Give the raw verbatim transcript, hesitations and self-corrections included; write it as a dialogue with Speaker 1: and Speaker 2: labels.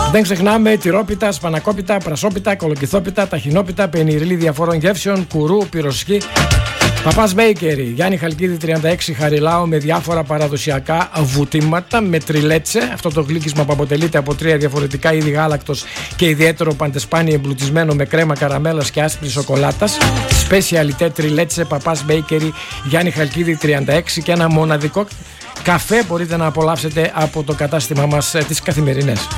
Speaker 1: Δεν ξεχνάμε τυρόπιτα, σπανακόπιτα, πρασόπιτα, κολοκυθόπιτα, ταχινόπιτα, πενιρλί διαφόρων γεύσεων, κουρού, πυροσχή. Παπάς Μπέικερι, Γιάννη Χαλκίδη τριάντα έξι, Χαριλάου, με διάφορα παραδοσιακά βουτήματα, με τριλέτσε. Αυτό το γλύκισμα που αποτελείται από τρία διαφορετικά είδη γάλακτος και ιδιαίτερο παντεσπάνι εμπλουτισμένο με κρέμα καραμέλας και άσπρης σοκολάτας. Σπεσιαλιτέ τριλέτσε, Παπάς Μπέικερι, Γιάννη Χαλκίδη τριάντα έξι, και ένα μοναδικό καφέ μπορείτε να απολαύσετε από το κατάστημα μας τις καθημερινές.